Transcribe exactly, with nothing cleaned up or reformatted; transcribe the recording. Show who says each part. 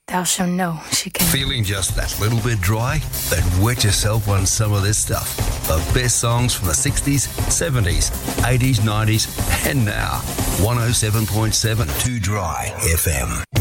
Speaker 1: thou shalt know she can.
Speaker 2: Feeling just that little bit dry? Then wet yourself on some of this stuff. The best songs from the sixties, seventies, eighties, nineties, and now. one oh seven point seven Too Dry F M.